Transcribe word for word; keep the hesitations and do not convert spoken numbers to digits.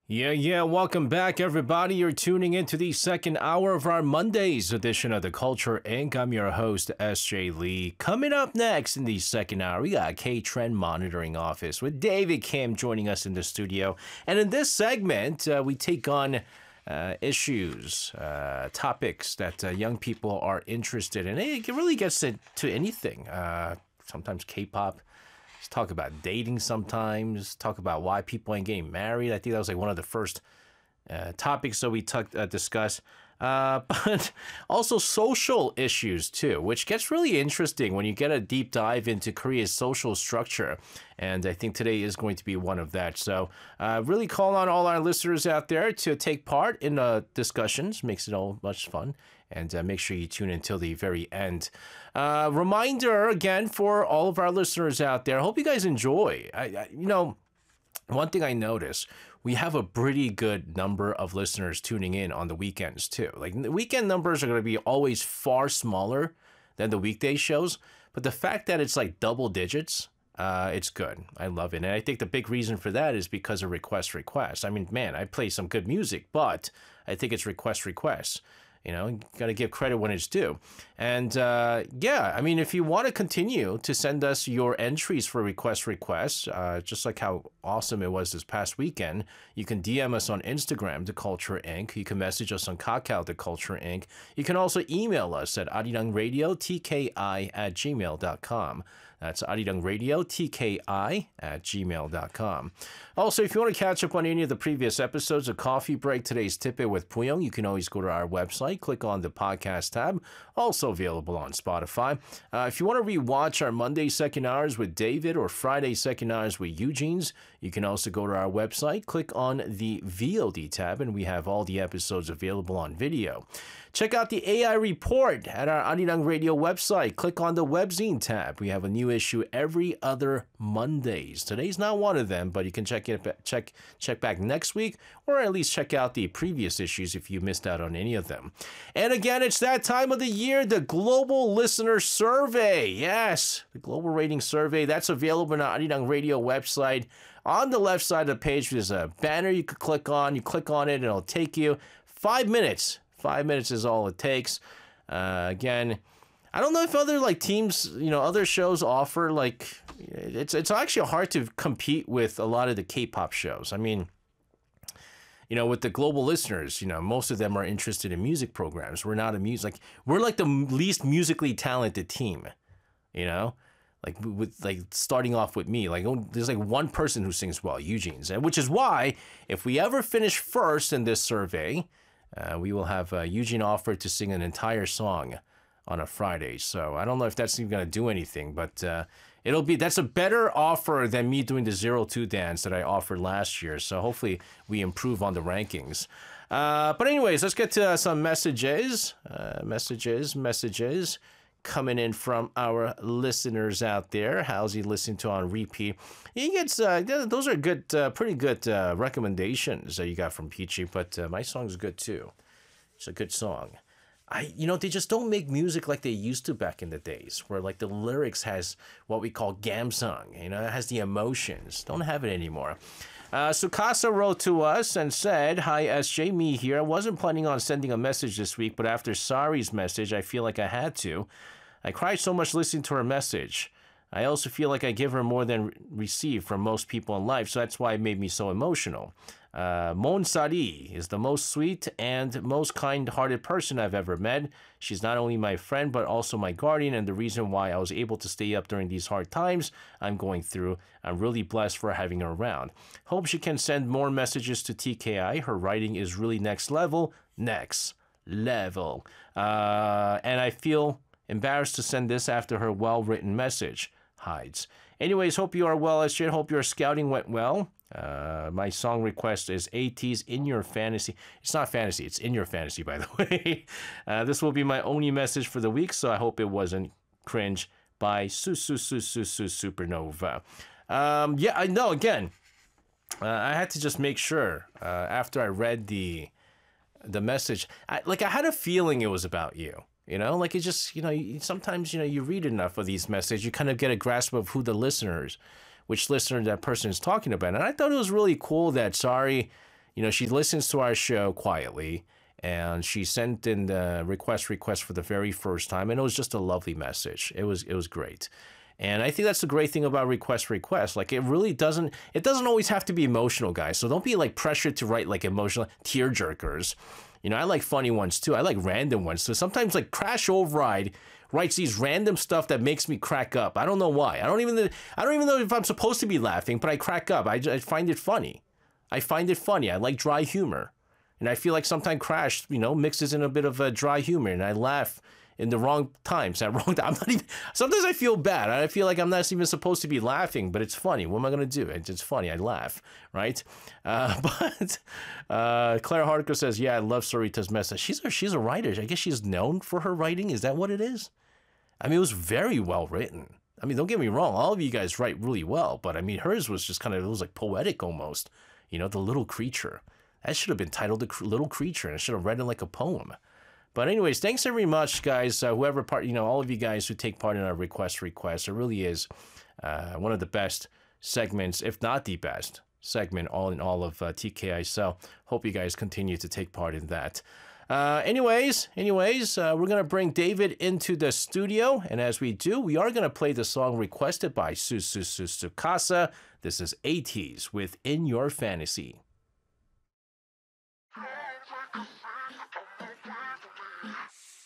Yeah, yeah, welcome back, everybody. You're tuning into the second hour of our Monday's edition of The Culture Incorporated. I'm your host, S J Lee. Coming up next in the second hour, we got K-Trend Monitoring Office with David Kim joining us in the studio. And in this segment, uh, we take on uh, issues, uh, topics that uh, young people are interested in. It really gets to, to anything, uh, sometimes K-pop. Talk about dating sometimes, talk about why people ain't getting married. I think that was like one of the first uh, topics that we talk, uh, discuss. Uh, but also social issues too, which gets really interesting when you get a deep dive into Korea's social structure. And I think today is going to be one of that. So uh, really call on all our listeners out there to take part in the discussions. Makes it all much fun. And uh, make sure you tune in till the very end. Uh, reminder again for all of our listeners out there. I hope you guys enjoy. I, I, you know, one thing I noticed, we have a pretty good number of listeners tuning in on the weekends too. Like the weekend numbers are going to be always far smaller than the weekday shows. But the fact that it's like double digits, uh, it's good. I love it. And I think the big reason for that is because of request requests. I mean, man, I play some good music, but I think it's request requests. You know, you got to give credit when it's due. And uh, yeah, I mean, if you want to continue to send us your entries for request requests, uh, just like how awesome it was this past weekend, you can D M us on Instagram, The Culture Incorporated. You can message us on Kakao, The Culture Incorporated. You can also email us at arirangradio, T K I at gmail dot com. That's arirangradio, T K I at gmail dot com. Also, if you want to catch up on any of the previous episodes of Coffee Break, Today's Tidbit with Puyong, you can always go to our website, click on the podcast tab, also available on Spotify. Uh, if you want to rewatch our Monday second hours with David or Friday second hours with Eugene's, you can also go to our website, click on the V O D tab, and we have all the episodes available on video. Check out the A I report at our Arirang Radio website. Click on the webzine tab. We have a new issue every other Mondays. Today's not one of them, but you can check it check check back next week, or at least check out the previous issues if you missed out on any of them. And again, it's that time of the year, the Global Listener Survey. Yes, the Global Rating Survey. That's available on our Arirang Radio website. On the left side of the page, there's a banner you could click on. You click on it, and it'll take you five minutes. Five minutes is all it takes. Uh, again, I don't know if other like teams, you know, other shows offer like it's it's actually hard to compete with a lot of the K-pop shows. I mean, you know, with the global listeners, you know, most of them are interested in music programs. We're not a music like we're like the least musically talented team, you know. Like with like starting off with me, like there's like one person who sings well, Eugene's, and which is why if we ever finish first in this survey, uh, we will have uh, Eugene offered to sing an entire song on a Friday. So I don't know if that's even gonna do anything, but uh, it'll be that's a better offer than me doing the zero two dance that I offered last year. So hopefully we improve on the rankings. Uh, but anyways, let's get to uh, some messages, uh, messages, messages. Coming in from our listeners out there. How's he listening to on repeat? He gets uh, those are good, uh, pretty good uh, recommendations that you got from Peachy. But uh, my song's good too. It's a good song. I, you know, they just don't make music like they used to back in the days, where like the lyrics has what we call gamsung. You know, it has the emotions. Don't have it anymore. Uh, Sukasa wrote to us and said, "Hi, S J, me here. I wasn't planning on sending a message this week, but after Sari's message, I feel like I had to. I cried so much listening to her message. I also feel like I give her more than receive from most people in life, so that's why it made me so emotional. Uh, Mon Sari is the most sweet and most kind-hearted person I've ever met. She's not only my friend, but also my guardian, and the reason why I was able to stay up during these hard times I'm going through. I'm really blessed for having her around. Hope she can send more messages to T K I. Her writing is really next level. Next level. Uh, and I feel embarrassed to send this after her well-written message. Hides. Anyways, hope you are well, S J. Hope your scouting went well. Uh, my song request is ATEEZ In Your Fantasy. It's not fantasy, it's In Your Fantasy, by the way. Uh, this will be my only message for the week, so I hope it wasn't cringe by Su Su Su Su Su Supernova. Um, yeah, I know, again, uh, I had to just make sure uh, after I read the the message, I, like I had a feeling it was about you. You know, like it just, you know, you, sometimes, you know, you read enough of these messages, you kind of get a grasp of who the listeners, which listener that person is talking about. And I thought it was really cool that Sari, you know, she listens to our show quietly, and she sent in the request request for the very first time, and it was just a lovely message. It was it was great. And I think that's the great thing about request request. Like, it really doesn't, it doesn't always have to be emotional, guys. So don't be like pressured to write like emotional tear jerkers. You know, I like funny ones too. I like random ones. So sometimes like Crash Override writes these random stuff that makes me crack up. I don't know why. I don't even, I don't even know if I'm supposed to be laughing, but I crack up. I, I find it funny. I find it funny. I like dry humor. And I feel like sometimes Crash, you know, mixes in a bit of a dry humor, and I laugh in the wrong times. At wrong time. I'm not even, sometimes I feel bad. I feel like I'm not even supposed to be laughing, but it's funny. What am I going to do? It's, it's funny. I laugh, right? Uh, but uh, Claire Harker says, yeah, I love Sarita's message. She's a, she's a writer. I guess she's known for her writing. Is that what it is? I mean, it was very well written. I mean, don't get me wrong. All of you guys write really well, but I mean, hers was just kind of, it was like poetic almost. You know, The Little Creature. That should have been titled The Little Creature, and I should have read it like a poem. But anyways, thanks very much, guys. Uh, whoever part, you know, all of you guys who take part in our request request. It really is uh, one of the best segments, if not the best segment, all in all of uh, T K I. So hope you guys continue to take part in that. Uh, anyways, anyways, uh, we're gonna bring David into the studio, and as we do, we are gonna play the song requested by Susu Susukasa. This is eighties with In Your Fantasy.